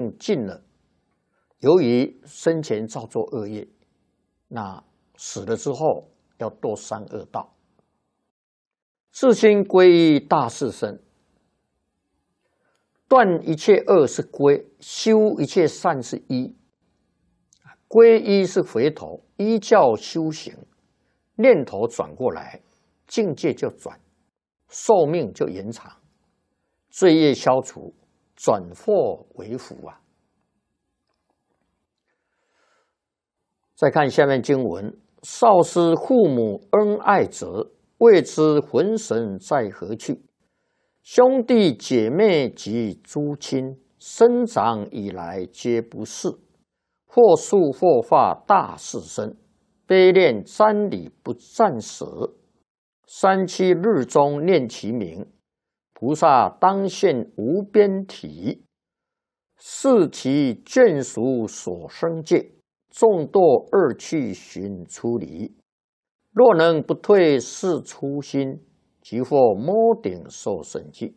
命尽了，由于生前造作恶业，那死了之后要堕三恶道。自心皈依大士身，断一切恶是皈，修一切善是依。皈依是回头，依教修行，念头转过来，境界就转，寿命就延长，罪业消除，转祸为福啊！再看下面经文：少师父母恩爱者，未知魂神在何去？兄弟姐妹及诸亲，生长以来皆不是。或树或化大士身，悲恋瞻礼不暂舍。37日中念其名，菩萨当现无边体。视其眷属所生界，众堕恶趣寻出离。若能不退是初心，即获摸顶受胜记。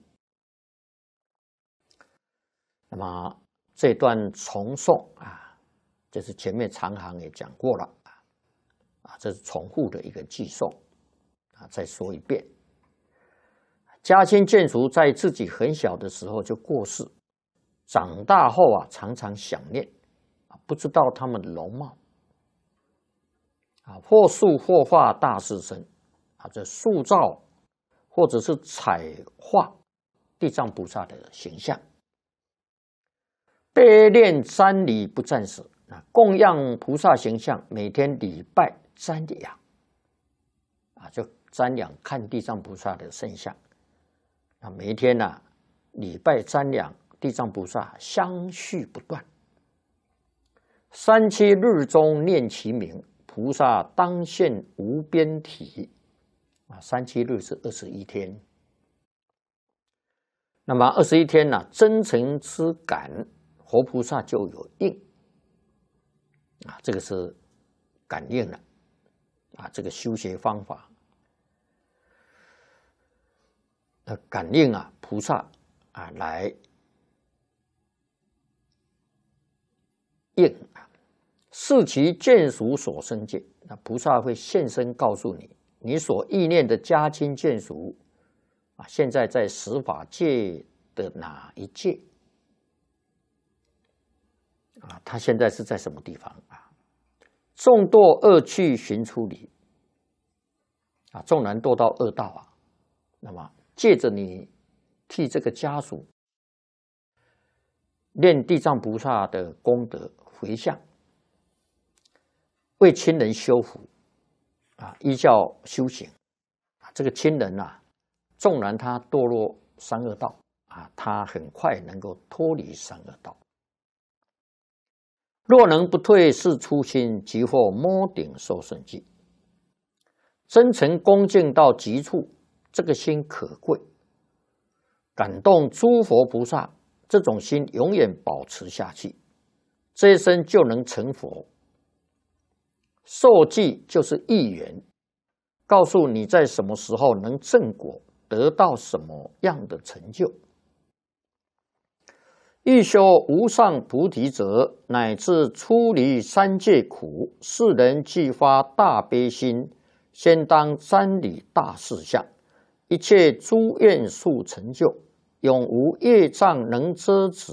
那么这段重诵啊，这是前面长行也讲过了啊，这是重复的一个寄诵啊，再说一遍。家亲眷属在自己很小的时候就过世，长大后啊，常常想念，不知道他们的容貌啊，或塑或化大士身啊，这塑造或者是彩画地藏菩萨的形象。悲恋瞻礼不暂舍啊，供养菩萨形象，每天礼拜瞻仰啊，就瞻仰看地藏菩萨的圣像啊，每一天呢，礼拜瞻仰地藏菩萨相续不断。37日中念其名，菩萨当现无边体啊，37日是21天。那么21天呢，真诚之感，活菩萨就有应啊，这个是感应了啊，这个修学方法，感应啊，菩萨啊来应啊，视其眷属所生界，那菩萨会现身告诉你，你所意念的家亲眷属啊，现在在十法界的哪一界？啊，他现在是在什么地方啊？众堕恶趣寻出离啊，纵然堕到恶道啊，那么借着你替这个家属念地藏菩萨的功德回向，为亲人修福啊，依教修行啊，这个亲人啊，纵然他堕落三恶道啊，他很快能够脱离三恶道。若能不退是初心，即获摸顶受胜记。真诚恭敬到极处，这个心可贵，感动诸佛菩萨，这种心永远保持下去，这一生就能成佛。受记就是预言，告诉你在什么时候能正果，得到什么样的成就。欲修无上菩提者，乃至出离三界苦，世人既发大悲心，先当瞻礼大士相，一切诸愿速成就，永无业障能遮止。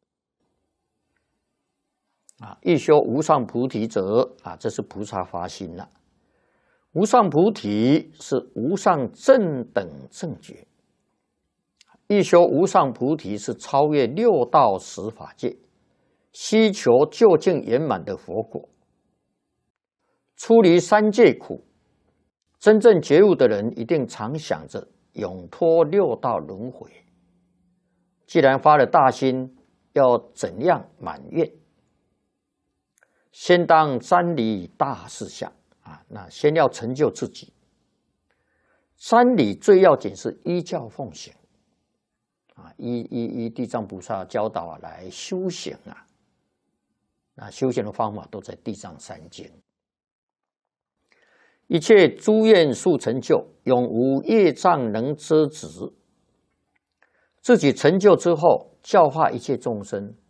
啊，欲修无上菩提者啊，这是菩萨发心了。无上菩提是无上正等正觉。欲修无上菩提是超越六道十法界，希求究竟圆满的佛果，出离三界苦。真正觉悟的人一定常想着永脱六道轮回。既然发了大心，要怎样满愿？先当瞻礼大士相啊，那先要成就自己。瞻礼最要紧是依教奉行。啊，依地藏菩萨教导来修行啊，那修行的方法都在地藏三经。一切诸愿速成就，永无业障能遮止。自己成就之后，教化一切众生，